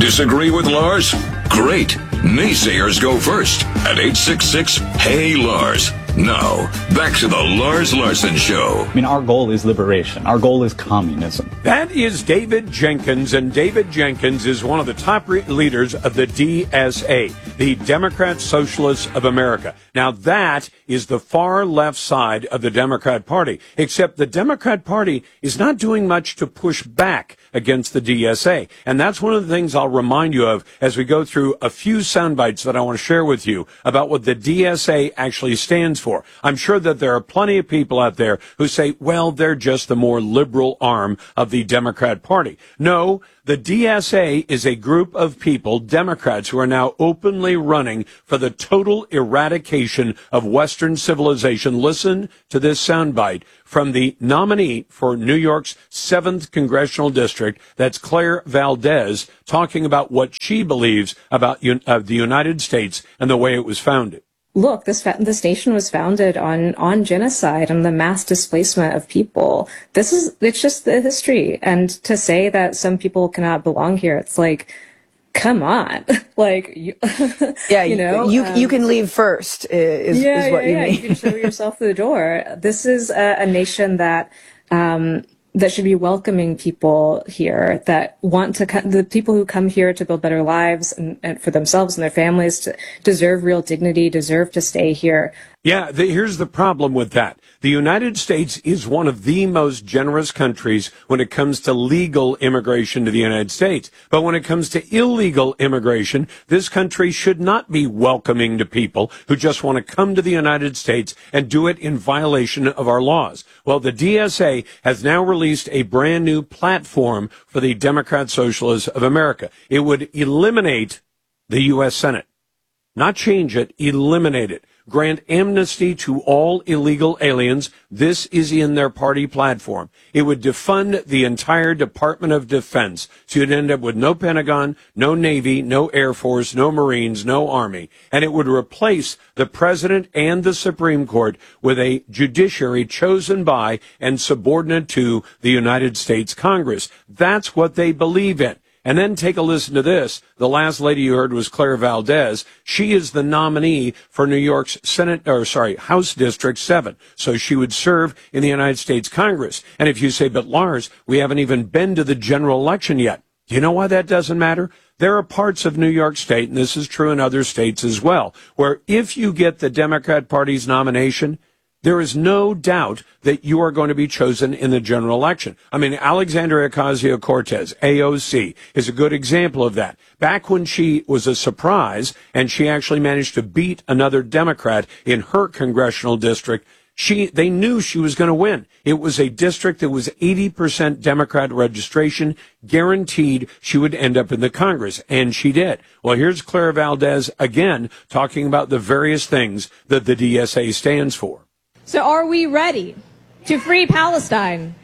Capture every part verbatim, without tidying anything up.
Disagree with Lars? Great. Naysayers go first at eight six six, Hey Lars. Now, back to the Lars Larson Show. I mean, our goal is liberation. Our goal is communism. That is David Jenkins, and David Jenkins is one of the top re- leaders of the D S A, the Democrat Socialists of America. Now, that is the far left side of the Democrat Party, except the Democrat Party is not doing much to push back against the D S A. And that's one of the things I'll remind you of as we go through a few sound bites that I want to share with you about what the D S A actually stands for. I'm sure that there are plenty of people out there who say, well, they're just the more liberal arm of the Democrat Party. No, the D S A is a group of people, Democrats, who are now openly running for the total eradication of Western civilization. Listen to this soundbite from the nominee for New York's seventh Congressional District. That's Claire Valdez, talking about what she believes about uh, the United States and the way it was founded. Look, this fa- this nation was founded on on genocide and the mass displacement of people. This is it's just the history. And to say that some people cannot belong here, it's like, come on, like you, yeah, you know, you um, you can leave first. Is, yeah, is what yeah, you yeah. mean? You can show yourself the door. This is a, a nation that. Um, that should be welcoming people here that want to, co- the people who come here to build better lives and, and for themselves and their families to deserve real dignity, deserve to stay here. Yeah, the, here's the problem with that. The United States is one of the most generous countries when it comes to legal immigration to the United States. But when it comes to illegal immigration, this country should not be welcoming to people who just want to come to the United States and do it in violation of our laws. Well, the D S A has now released a brand new platform for the Democrat Socialists of America. It would eliminate the U S Senate. Not change it, eliminate it. Grant amnesty to all illegal aliens. This is in their party platform. It would defund the entire Department of Defense. So you'd end up with no Pentagon, no Navy, no Air Force, no Marines, no Army. And it would replace the President and the Supreme Court with a judiciary chosen by and subordinate to the United States Congress. That's what they believe in. And then take a listen to this. The last lady you heard was Claire Valdez. She is the nominee for New York's Senate, or sorry, House District seven. So she would serve in the United States Congress. And if you say, but Lars, we haven't even been to the general election yet. Do you know why that doesn't matter? There are parts of New York State, and this is true in other states as well, where if you get the Democrat Party's nomination, there is no doubt that you are going to be chosen in the general election. I mean, Alexandria Ocasio-Cortez, A O C, is a good example of that. Back when she was a surprise and she actually managed to beat another Democrat in her congressional district, she they knew she was going to win. It was a district that was eighty percent Democrat registration, guaranteed she would end up in the Congress, and she did. Well, here's Claire Valdez again talking about the various things that the D S A stands for. So are we ready to free Palestine?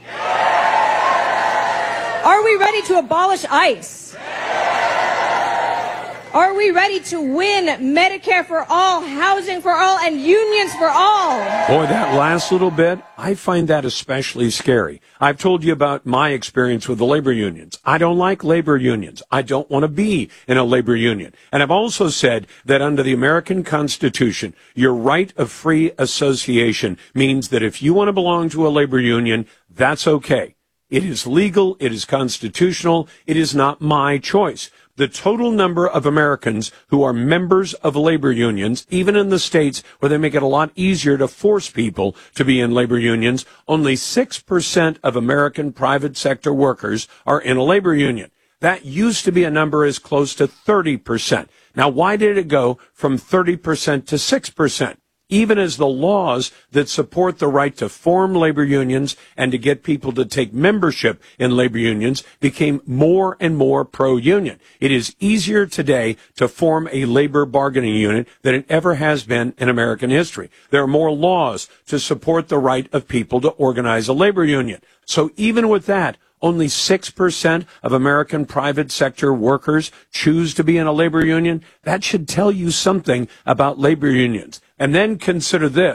Are we ready to abolish ICE? Are we ready to win Medicare for all, housing for all, and unions for all? Boy, that last little bit, I find that especially scary. I've told you about my experience with the labor unions. I don't like labor unions. I don't want to be in a labor union. And I've also said that under the American Constitution, your right of free association means that if you want to belong to a labor union, that's okay. It is legal. It is constitutional. It is not my choice. The total number of Americans who are members of labor unions, even in the states where they make it a lot easier to force people to be in labor unions, only six percent of American private sector workers are in a labor union. That used to be a number as close to thirty percent. Now, why did it go from thirty percent to six percent? Even as the laws that support the right to form labor unions and to get people to take membership in labor unions became more and more pro-union. It is easier today to form a labor bargaining unit than it ever has been in American history. There are more laws to support the right of people to organize a labor union. So even with that, only six percent of American private sector workers choose to be in a labor union. That should tell you something about labor unions. And then consider this.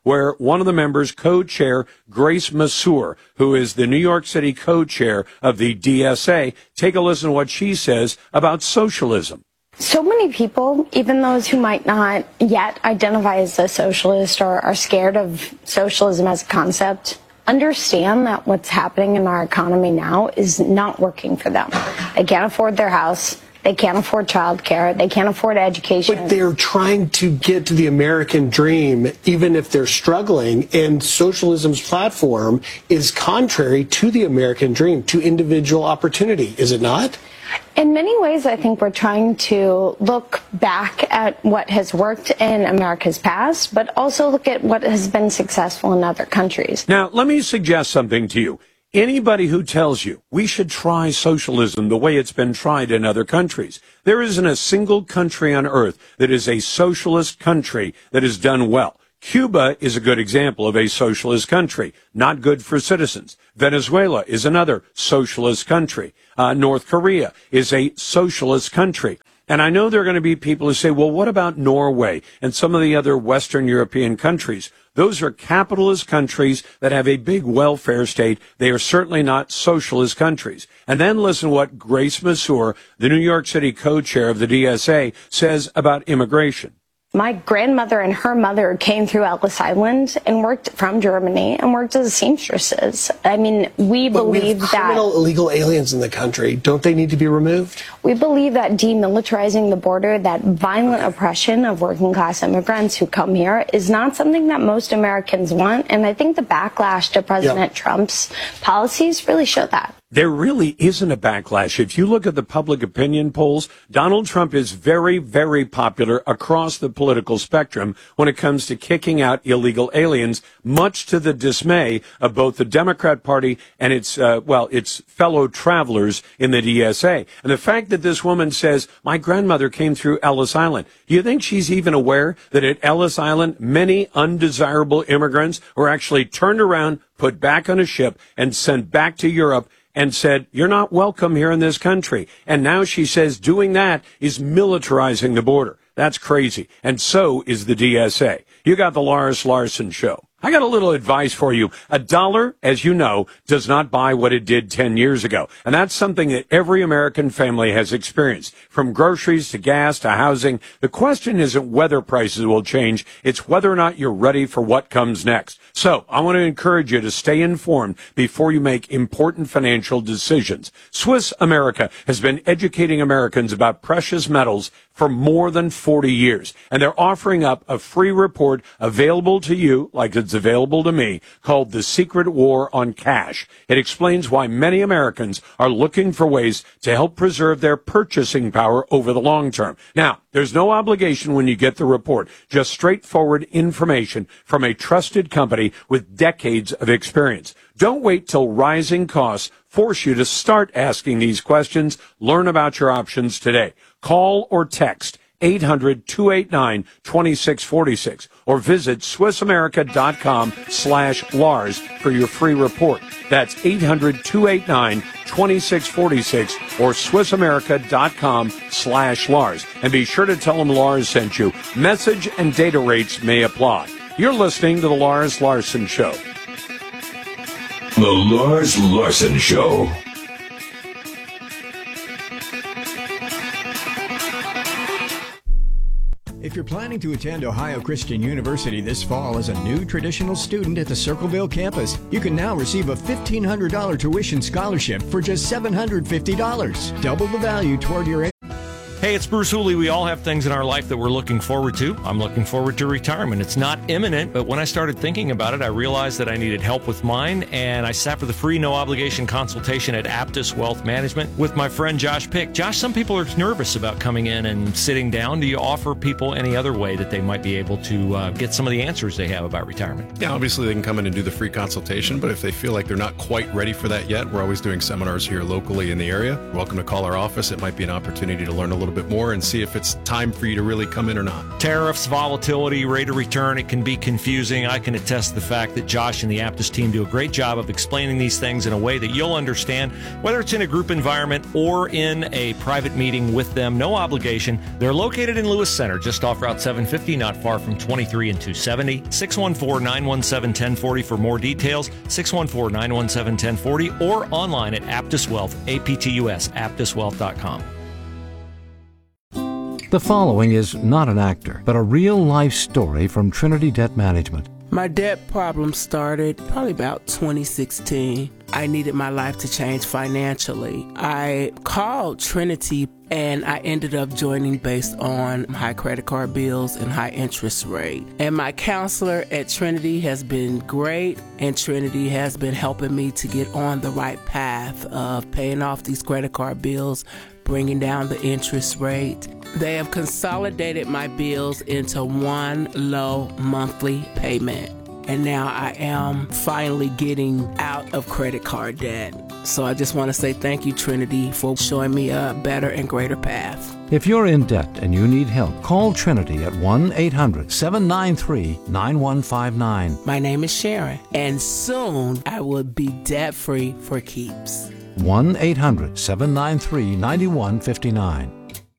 where one of the members, co-chair Grace Masur, who is the New York City co-chair of the D S A, take a listen to what she says about socialism. So many people, even those who might not yet identify as a socialist or are scared of socialism as a concept, understand that what's happening in our economy now is not working for them. They can't afford their house. They can't afford childcare. They can't afford education. But they're trying to get to the American dream, even if they're struggling. And socialism's platform is contrary to the American dream, to individual opportunity, is it not? In many ways, I think we're trying to look back at what has worked in America's past, but also look at what has been successful in other countries. Now, let me suggest something to you. Anybody who tells you we should try socialism the way it's been tried in other countries, there isn't a single country on earth that is a socialist country that has done well. Cuba is a good example of a socialist country, not good for citizens. Venezuela is another socialist country. Uh, North Korea is a socialist country. And I know there are going to be people who say, well, what about Norway and some of the other Western European countries? Those are capitalist countries that have a big welfare state. They are certainly not socialist countries. And then listen to what Grace Masur, the New York City co-chair of the D S A, says about immigration. My grandmother and her mother came through Ellis Island and worked from Germany and worked as seamstresses. I mean, we but believe we have that criminal illegal aliens in the country. Don't they need to be removed? We believe that demilitarizing the border, that violent oppression of working class immigrants who come here, is not something that most Americans want. And I think the backlash to President yep. Trump's policies really show that. There really isn't a backlash. If you look at the public opinion polls, Donald Trump is very, very popular across the political spectrum when it comes to kicking out illegal aliens, much to the dismay of both the Democrat Party and its, uh, well, its fellow travelers in the D S A. And the fact that this woman says, my grandmother came through Ellis Island, do you think she's even aware that at Ellis Island, many undesirable immigrants were actually turned around, put back on a ship, and sent back to Europe and said, you're not welcome here in this country. And now she says doing that is militarizing the border. That's crazy. And so is the D S A. You got the Loris Larson Show. I got a little advice for you. A dollar, as you know, does not buy what it did ten years ago. And that's something that every American family has experienced. From groceries to gas to housing, the question isn't whether prices will change. It's whether or not you're ready for what comes next. So I want to encourage you to stay informed before you make important financial decisions. Swiss America has been educating Americans about precious metals for more than forty years. And they're offering up a free report available to you, like it's available to me, called The Secret War on Cash. It explains why many Americans are looking for ways to help preserve their purchasing power over the long term. Now, there's no obligation when you get the report, just straightforward information from a trusted company with decades of experience. Don't wait till rising costs force you to start asking these questions. Learn about your options today. Call or text eight hundred, two eight nine, two six four six or visit SwissAmerica.com slash Lars for your free report. That's eight hundred, two eight nine, two six four six or SwissAmerica.com slash Lars. And be sure to tell them Lars sent you. Message and data rates may apply. You're listening to the Lars Larson Show. The Lars Larson Show. If you're planning to attend Ohio Christian University this fall as a new traditional student at the Circleville campus, you can now receive a fifteen hundred dollars tuition scholarship for just seven hundred fifty dollars. Double the value toward your... Hey, it's Bruce Hooley. We all have things in our life that we're looking forward to. I'm looking forward to retirement. It's not imminent, but when I started thinking about it, I realized that I needed help with mine, and I sat for the free, no-obligation consultation at Aptus Wealth Management with my friend Josh Pick. Josh, some people are nervous about coming in and sitting down. Do you offer people any other way that they might be able to uh, get some of the answers they have about retirement? Yeah, obviously they can come in and do the free consultation, but if they feel like they're not quite ready for that yet, we're always doing seminars here locally in the area. You're welcome to call our office. It might be an opportunity to learn a little bit bit more and see if it's time for you to really come in or not. Tariffs, volatility, rate of return, it can be confusing. I can attest to the fact that Josh and the Aptus team do a great job of explaining these things in a way that you'll understand, whether it's in a group environment or in a private meeting with them. No obligation. They're located in Lewis Center, just off Route seven fifty, not far from twenty-three and two seventy. six one four, nine one seven, one zero four zero for more details. six one four, nine one seven, one zero four zero or online at Aptus Wealth, A P T U S, aptus wealth dot com. The following is not an actor, but a real-life story from Trinity Debt Management. My debt problem started probably about twenty sixteen. I needed my life to change financially. I called Trinity and I ended up joining based on high credit card bills and high interest rate. And my counselor at Trinity has been great, and Trinity has been helping me to get on the right path of paying off these credit card bills, bringing down the interest rate. They have consolidated my bills into one low monthly payment. And now I am finally getting out of credit card debt. So I just want to say thank you, Trinity, for showing me a better and greater path. If you're in debt and you need help, call Trinity at one eight hundred, seven nine three, nine one five nine. My name is Sharon, and soon I will be debt-free for keeps. one eight hundred, seven nine three, nine one five nine.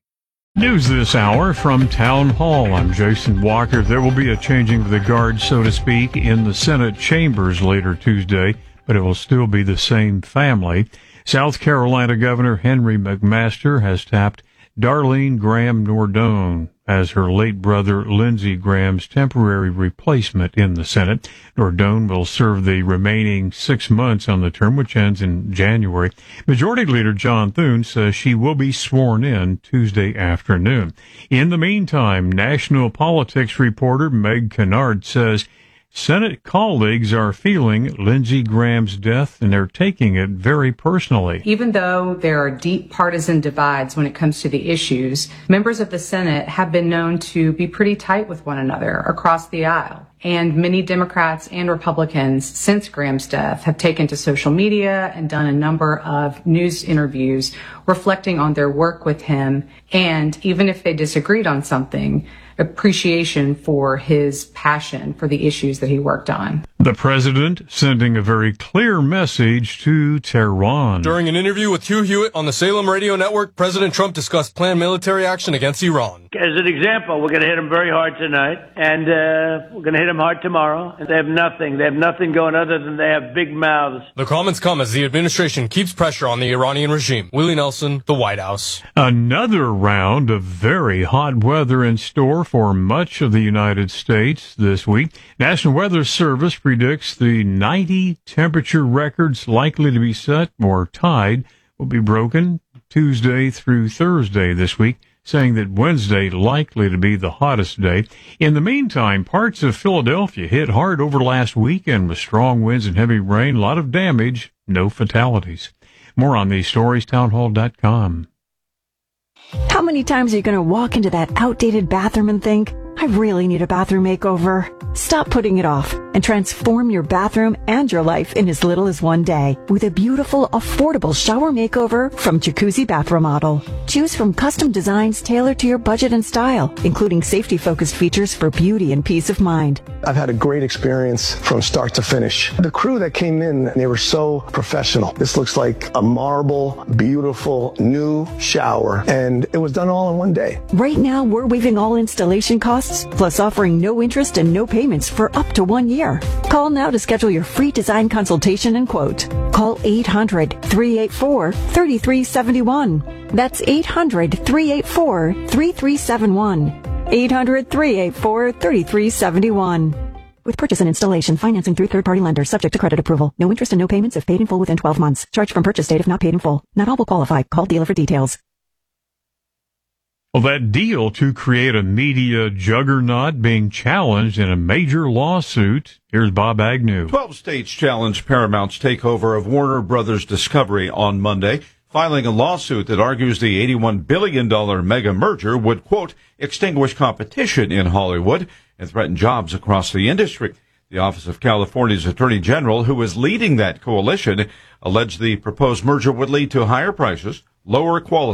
News this hour from Town Hall. I'm Jason Walker. There will be a changing of the guard, so to speak, in the Senate chambers later Tuesday, but it will still be the same family. South Carolina Governor Henry McMaster has tapped Darlene Graham Nordone as her late brother Lindsey Graham's temporary replacement in the Senate. Nordone will serve the remaining six months on the term, which ends in January. Majority Leader John Thune says she will be sworn in Tuesday afternoon. In the meantime, national politics reporter Meg Kennard says Senate colleagues are feeling Lindsey Graham's death, and they're taking it very personally. Even though there are deep partisan divides when it comes to the issues, members of the Senate have been known to be pretty tight with one another across the aisle. And many Democrats and Republicans since Graham's death have taken to social media and done a number of news interviews reflecting on their work with him, and even if they disagreed on something, appreciation for his passion for the issues that he worked on. The president sending a very clear message to Tehran. During an interview with Hugh Hewitt on the Salem Radio Network, President Trump discussed planned military action against Iran. As an example, we're going to hit them very hard tonight, and uh, we're going to hit them hard tomorrow. And they have nothing. They have nothing going other than they have big mouths. The comments come as the administration keeps pressure on the Iranian regime. Willie Nelson, the White House. Another round of very hot weather in store for much of the United States this week. National Weather Service predicts the ninety temperature records likely to be set or tied will be broken Tuesday through Thursday this week, saying that Wednesday likely to be the hottest day. In the meantime, parts of Philadelphia hit hard over last weekend with strong winds and heavy rain. A lot of damage, no fatalities. More on these stories, townhall dot com. How many times are you going to walk into that outdated bathroom and think, I really need a bathroom makeover? Stop putting it off and transform your bathroom and your life in as little as one day with a beautiful, affordable shower makeover from Jacuzzi Bath Remodel. Choose from custom designs tailored to your budget and style, including safety-focused features for beauty and peace of mind. I've had a great experience from start to finish. The crew that came in, they were so professional. This looks like a marble, beautiful, new shower, and it was done all in one day. Right now, we're waiving all installation costs, plus offering no interest and no payments for up to one year. Call now to schedule your free design consultation and quote. Call eight hundred, three eight four, three three seven one. That's eight hundred, three eight four, three three seven one. eight hundred, three eight four, three three seven one. With purchase and installation, financing through third-party lenders, subject to credit approval. No interest and no payments if paid in full within twelve months. Charge from purchase date if not paid in full. Not all will qualify. Call dealer for details. Well, that deal to create a media juggernaut being challenged in a major lawsuit. Here's Bob Agnew. Twelve states challenged Paramount's takeover of Warner Brothers Discovery on Monday, filing a lawsuit that argues the eighty-one billion dollars mega merger would, quote, extinguish competition in Hollywood and threaten jobs across the industry. The Office of California's Attorney General, who is leading that coalition, alleged the proposed merger would lead to higher prices, lower quality,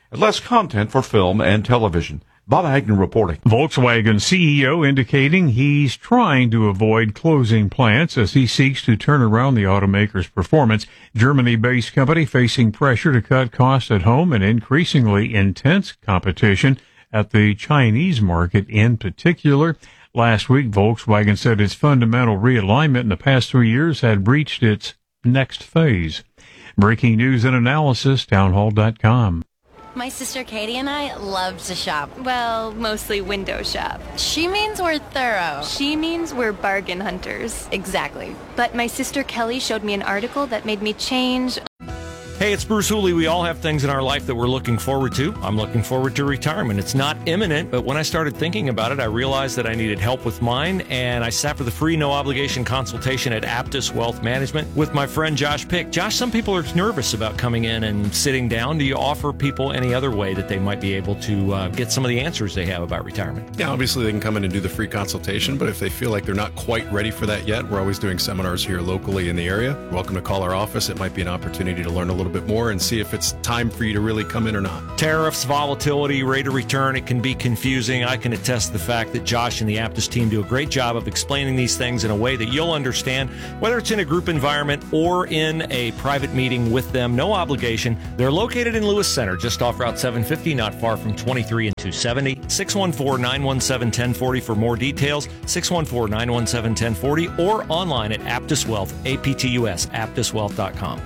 and less content for film and television. Bob Agnew reporting. Volkswagen C E O indicating he's trying to avoid closing plants as he seeks to turn around the automaker's performance. Germany-based company facing pressure to cut costs at home and increasingly intense competition at the Chinese market in particular. Last week, Volkswagen said its fundamental realignment in the past three years had reached its next phase. Breaking news and analysis, townhall dot com. My sister Katie and I love to shop. Well, mostly window shop. She means we're thorough. She means we're bargain hunters. Exactly. But my sister Kelly showed me an article that made me change. Hey, it's Bruce Hooley. We all have things in our life that we're looking forward to. I'm looking forward to retirement. It's not imminent, but when I started thinking about it, I realized that I needed help with mine, and I sat for the free, no-obligation consultation at Aptus Wealth Management with my friend Josh Pick. Josh, some people are nervous about coming in and sitting down. Do you offer people any other way that they might be able to uh, get some of the answers they have about retirement? Yeah, obviously they can come in and do the free consultation, but if they feel like they're not quite ready for that yet, we're always doing seminars here locally in the area. You're welcome to call our office. It might be an opportunity to learn a little bit more and see if it's time for you to really come in or not. Tariffs, volatility, rate of return, it can be confusing. I can attest to the fact that Josh and the Aptus team do a great job of explaining these things in a way that you'll understand, whether it's in a group environment or in a private meeting with them. No obligation. They're located in Lewis Center, just off Route seven fifty, not far from twenty-three and two seventy. six one four, nine one seven, one zero four zero for more details. six one four, nine one seven, one zero four zero or online at Aptus Wealth, A P T U S, aptus wealth dot com.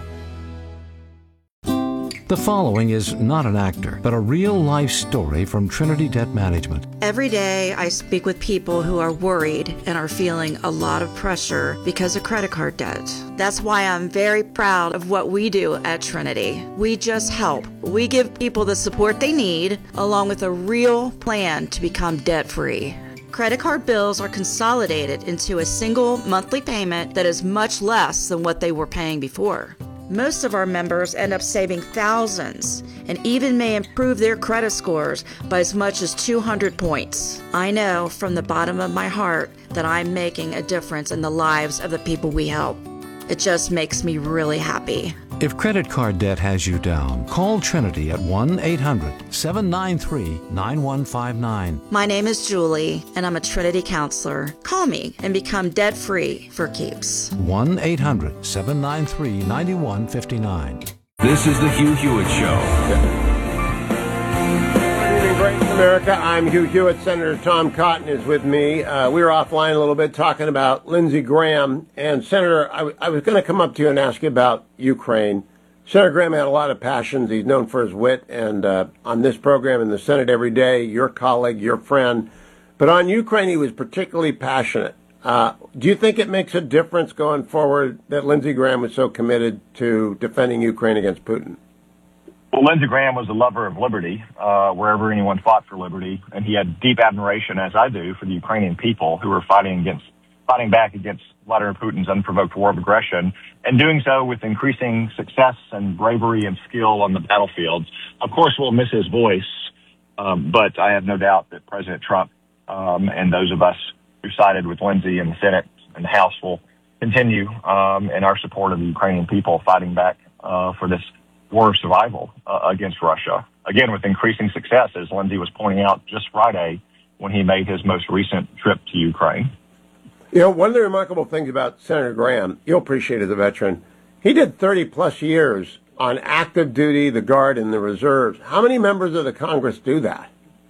The following is not an actor, but a real-life story from Trinity Debt Management. Every day I speak with people who are worried and are feeling a lot of pressure because of credit card debt. That's why I'm very proud of what we do at Trinity. We just help. We give people the support they need, along with a real plan to become debt-free. Credit card bills are consolidated into a single monthly payment that is much less than what they were paying before. Most of our members end up saving thousands and even may improve their credit scores by as much as two hundred points. I know from the bottom of my heart that I'm making a difference in the lives of the people we help. It just makes me really happy. If credit card debt has you down, call Trinity at one eight hundred, seven nine three, nine one five nine. My name is Julie, and I'm a Trinity counselor. Call me and become debt-free for keeps. one eight hundred, seven nine three, nine one five nine. This is the Hugh Hewitt Show. Great America. I'm Hugh Hewitt. Senator Tom Cotton is with me. Uh, we were offline a little bit talking about Lindsey Graham. And Senator, I, w- I was going to come up to you and ask you about Ukraine. Senator Graham had a lot of passions. He's known for his wit. And uh, on this program in the Senate every day, your colleague, your friend. But on Ukraine, he was particularly passionate. Uh, do you think it makes a difference going forward that Lindsey Graham was so committed to defending Ukraine against Putin? Well, Lindsey Graham was a lover of liberty, uh, wherever anyone fought for liberty, and he had deep admiration, as I do, for the Ukrainian people who were fighting against, fighting back against Vladimir Putin's unprovoked war of aggression, and doing so with increasing success and bravery and skill on the battlefields. Of course, we'll miss his voice, um, but I have no doubt that President Trump um, and those of us who sided with Lindsey in the Senate and the House will continue um, in our support of the Ukrainian people fighting back uh, for this war of survival uh, against Russia. Again, with increasing success, as Lindsey was pointing out just Friday when he made his most recent trip to Ukraine. You know, one of the remarkable things about Senator Graham, you'll appreciate as a veteran, he did thirty plus years on active duty, the Guard and the Reserves. How many members of the Congress do that?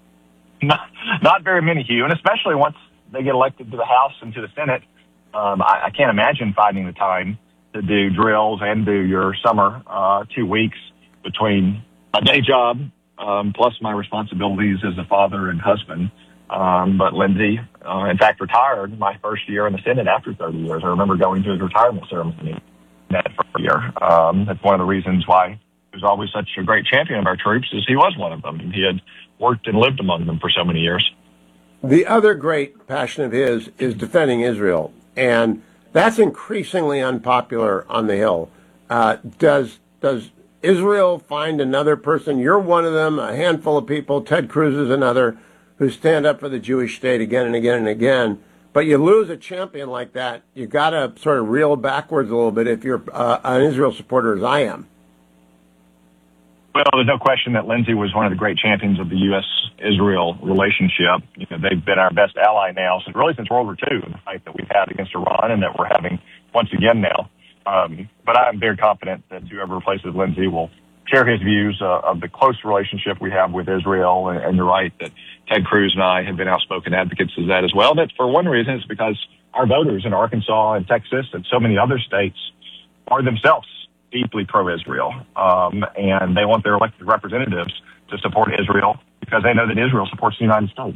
Not, not very many, Hugh, and especially once they get elected to the House and to the Senate. Um, I, I can't imagine finding the time to do drills and do your summer uh, two weeks between my day job um, plus my responsibilities as a father and husband. Um, but Lindsey, uh, in fact, retired my first year in the Senate after thirty years. I remember going to his retirement ceremony that first year. Um, that's one of the reasons why he was always such a great champion of our troops, is he was one of them. He had worked and lived among them for so many years. The other great passion of his is defending Israel, and that's increasingly unpopular on the Hill. Uh, does does Israel find another person? You're one of them, a handful of people, Ted Cruz is another, who stand up for the Jewish state again and again and again. But you lose a champion like that, you got to sort of reel backwards a little bit if you're uh, an Israel supporter, as I am. Well, there's no question that Lindsey was one of the great champions of the U S Israel relationship. You know, they've been our best ally now since really since World War Two, in the fight that we've had against Iran and that we're having once again now. Um, but I'm very confident that whoever replaces Lindsey will share his views uh, of the close relationship we have with Israel. And, and you're right that Ted Cruz and I have been outspoken advocates of that as well. That for one reason is because our voters in Arkansas and Texas and so many other states are themselves deeply pro-Israel, um, and they want their elected representatives to support Israel because they know that Israel supports the United States.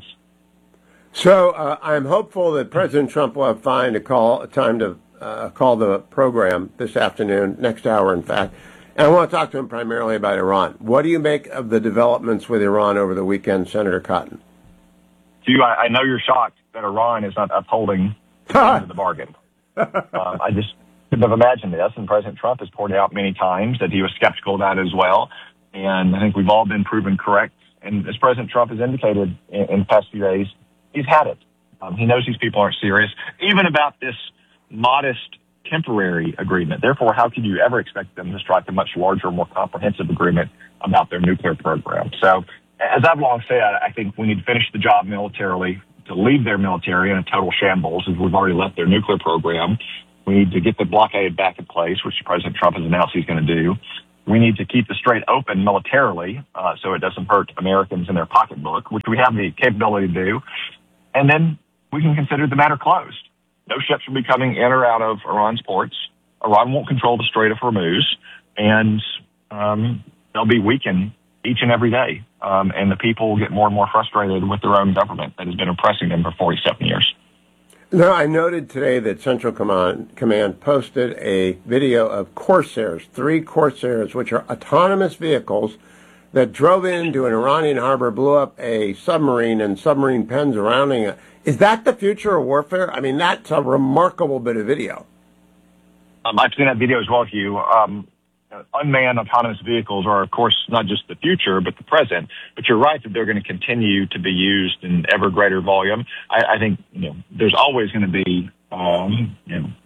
So uh, I'm hopeful that President Trump will have find a call, a time to uh, call the program this afternoon, next hour, in fact. And I want to talk to him primarily about Iran. What do you make of the developments with Iran over the weekend, Senator Cotton? You, I, I know you're shocked that Iran is not upholding the end of the bargain. um, I just couldn't have imagined this, and President Trump has pointed out many times that he was skeptical of that as well. And I think we've all been proven correct. And as President Trump has indicated in, in the past few days, he's had it. Um, he knows these people aren't serious, even about this modest temporary agreement. Therefore, how could you ever expect them to strike a much larger, more comprehensive agreement about their nuclear program? So, as I've long said, I think we need to finish the job militarily, to leave their military in a total shambles, as we've already left their nuclear program. We need to get the blockade back in place, which President Trump has announced he's going to do. We need to keep the strait open militarily, uh, so it doesn't hurt Americans in their pocketbook, which we have the capability to do. And then we can consider the matter closed. No ships will be coming in or out of Iran's ports. Iran won't control the Strait of Hormuz, and um, they'll be weakened each and every day. Um, and the people will get more and more frustrated with their own government that has been oppressing them for forty-seven years. Now, I noted today that Central Command, Command posted a video of Corsairs, three Corsairs, which are autonomous vehicles that drove into an Iranian harbor, blew up a submarine and submarine pens surrounding it. Is that the future of warfare? I mean, that's a remarkable bit of video. Um, I've seen that video as well, Hugh. Um, unmanned autonomous vehicles are, of course, not just the future, but the present. But you're right that they're going to continue to be used in ever greater volume. I, I think you know there's always going to be um, you know,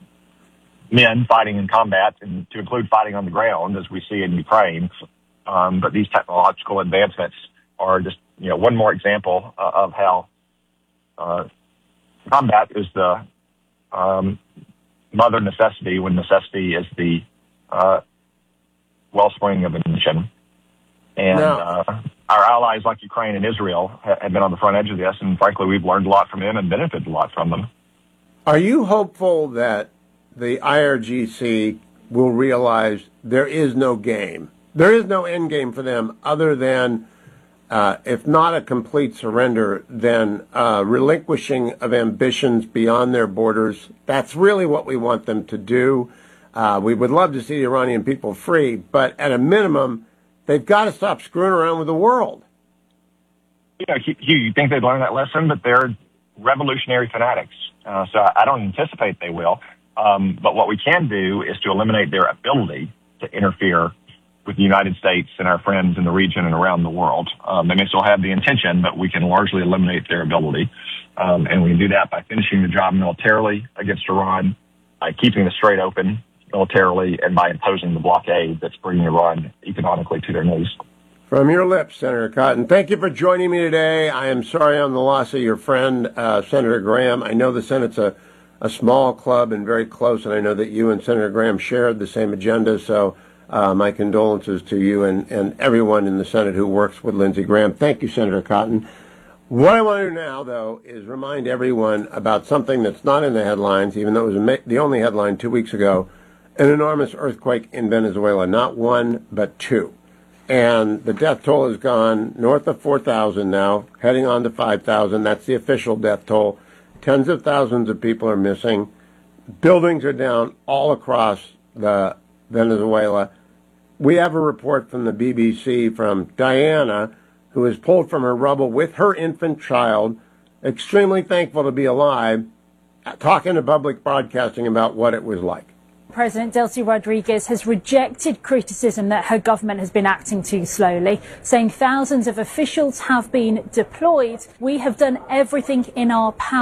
men fighting in combat, and to include fighting on the ground, as we see in Ukraine. Um, but these technological advancements are just you know one more example uh, of how uh, combat is the um, mother necessity, when necessity is the uh, wellspring of invention. And uh, our allies like Ukraine and Israel ha- have been on the front edge of this, and frankly, we've learned a lot from them and benefited a lot from them. Are you hopeful that the I R G C will realize there is no game? There is no end game for them other than, uh, if not a complete surrender, then uh, relinquishing of ambitions beyond their borders. That's really what we want them to do. Uh, we would love to see the Iranian people free, but at a minimum, they've got to stop screwing around with the world. You know, Hugh, you think they'd learn that lesson, but they're revolutionary fanatics. Uh, so I don't anticipate they will. Um, but what we can do is to eliminate their ability to interfere with the United States and our friends in the region and around the world. Um, they may still have the intention, but we can largely eliminate their ability. Um, and we can do that by finishing the job militarily against Iran, by keeping the strait open militarily, and by imposing the blockade that's bringing Iran economically to their knees. From your lips, Senator Cotton. Thank you for joining me today. I am sorry on the loss of your friend, uh, Senator Graham. I know the Senate's a, a small club and very close, and I know that you and Senator Graham shared the same agenda, so uh, my condolences to you and, and everyone in the Senate who works with Lindsey Graham. Thank you, Senator Cotton. What I want to do now, though, is remind everyone about something that's not in the headlines, even though it was the only headline two weeks ago. An enormous earthquake in Venezuela, not one, but two. And the death toll has gone north of four thousand now, heading on to five thousand. That's the official death toll. Tens of thousands of people are missing. Buildings are down all across the Venezuela. We have a report from the B B C from Diana, who was pulled from her rubble with her infant child, extremely thankful to be alive, talking to public broadcasting about what it was like. President Delcy Rodriguez has rejected criticism that her government has been acting too slowly, saying thousands of officials have been deployed. We have done everything in our power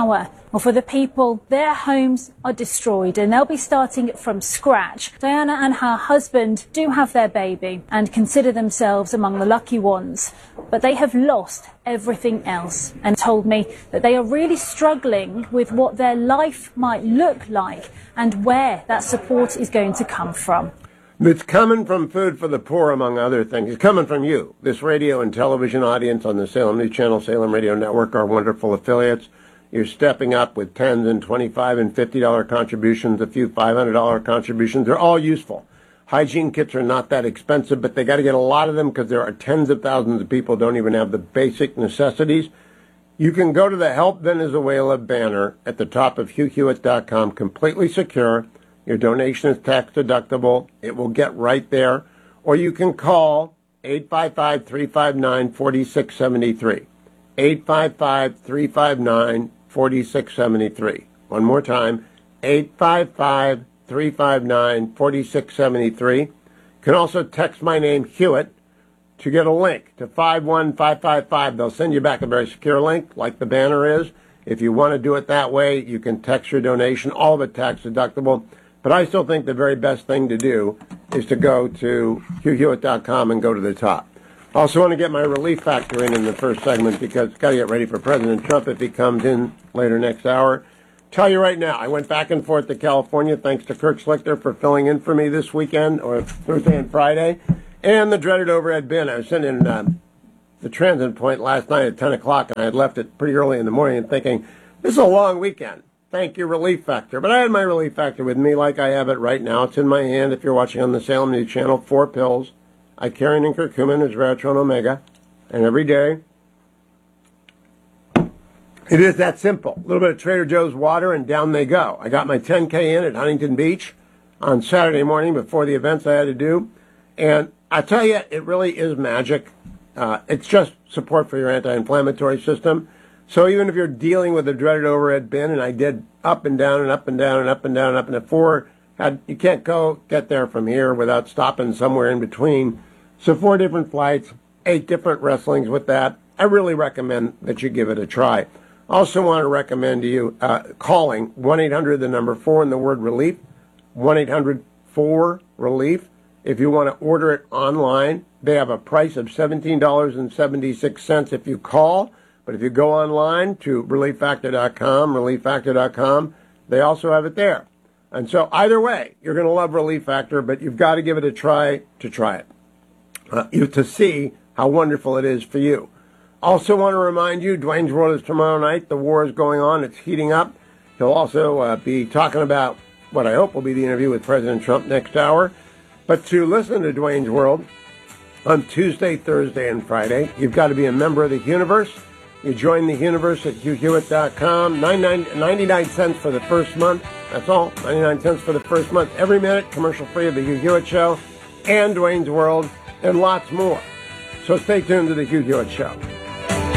Well, for the people, their homes are destroyed and they'll be starting from scratch. Diana and her husband do have their baby and consider themselves among the lucky ones, but they have lost everything else and told me that they are really struggling with what their life might look like and where that support is going to come from. It's coming from Food for the Poor, among other things. It's coming from you, this radio and television audience on the Salem News Channel, Salem Radio Network, our wonderful affiliates. You're stepping up with tens and twenty-five and fifty dollar contributions, a few five hundred dollar contributions. They're all useful. Hygiene kits are not that expensive, but they got to get a lot of them because there are tens of thousands of people who don't even have the basic necessities. You can go to the Help Venezuela banner at the top of Hugh Hewitt dot com, completely secure. Your donation is tax deductible. It will get right there. Or you can call eight five five, three five nine, four six seven three. eight five five, three five nine, four six seven three. One more time, eight five five, three five nine, four six seven three. You can also text my name, Hewitt, to get a link to five one five five five. They'll send you back a very secure link, like the banner is. If you want to do it that way, you can text your donation, all of it tax deductible. But I still think the very best thing to do is to go to Hugh Hewitt dot com and go to the top. I also want to get my relief factor in in the first segment because it's got to get ready for President Trump if he comes in later next hour. Tell you right now, I went back and forth to California thanks to Kirk Slichter for filling in for me this weekend, or Thursday and Friday, and the dreaded overhead bin. I was sitting in uh, the transit point last night at ten o'clock, and I had left it pretty early in the morning and thinking, this is a long weekend. Thank you, Relief Factor. But I had my Relief Factor with me like I have it right now. It's in my hand if you're watching on the Salem News Channel. Four pills. Icarian and curcumin, resveratrol, and omega. And every day, it is that simple. A little bit of Trader Joe's water, and down they go. I got my ten K in at Huntington Beach on Saturday morning before the events I had to do. And I tell you, it really is magic. Uh, it's just support for your anti-inflammatory system. So even if you're dealing with a dreaded overhead bin, and I did up and down and up and down and up and down and up and at four, had, you can't go get there from here without stopping somewhere in between. So four different flights, eight different wrestlings with that. I really recommend that you give it a try. Also want to recommend to you uh, calling one eight hundred, the number four, and the word relief, one eight hundred four relief. If you want to order it online, they have a price of seventeen dollars and seventy-six cents if you call. But if you go online to relief factor dot com, relief factor dot com, they also have it there. And so either way, you're going to love Relief Factor, but you've got to give it a try to try it, uh, you, to see how wonderful it is for you. Also want to remind you, Dwayne's World is tomorrow night. The war is going on. It's heating up. He'll also uh, be talking about what I hope will be the interview with President Trump next hour. But to listen to Dwayne's World on Tuesday, Thursday, and Friday, you've got to be a member of the Universe. You join the Universe at Hugh Hewitt dot com. ninety-nine cents for the first month. That's all. ninety-nine cents for the first month. Every minute, commercial free of the Hugh Hewitt Show and Dwayne's World and lots more. So stay tuned to the Hugh Hewitt Show.